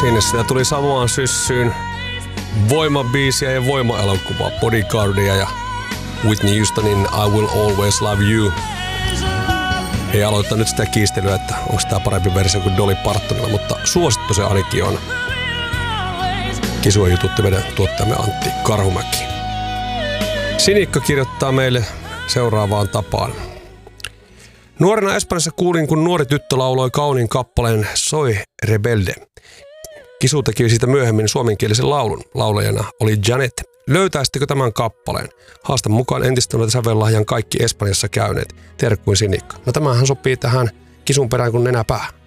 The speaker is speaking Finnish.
Sinne sitä tuli samaan syssyyn voimabiisiä ja voimaelokuvaa, Bodyguardia ja Whitney Houstonin I Will Always Love You. Ei aloita nyt sitä kiistelyä, että onko tämä parempi versio kuin Dolly Partonilla, mutta suosittu se ainakin on. Kisua jututti meidän tuottajamme Antti Karhumäki. Sinikka kirjoittaa meille seuraavaan tapaan. Nuorena Espanjassa kuulin, kun nuori tyttö lauloi kauniin kappaleen Soy Rebelde. Kisu teki siitä myöhemmin suomenkielisen laulun. Laulajana oli Janet. Löytäisittekö tämän kappaleen? Haastan mukaan entistä noita sävellahjan kaikki Espanjassa käyneet. Terkkuin Sinikka. No tämähän sopii tähän kisun perään kuin nenäpää.